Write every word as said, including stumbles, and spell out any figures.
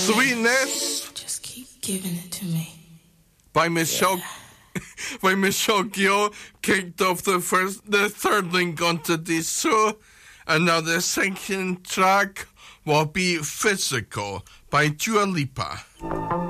Sweetness. Just keep giving it to me. By Michelle, yeah. by Michelle Gill, kicked off the first, the third link onto this show, and now the second track will be Physical by Dua Lipa.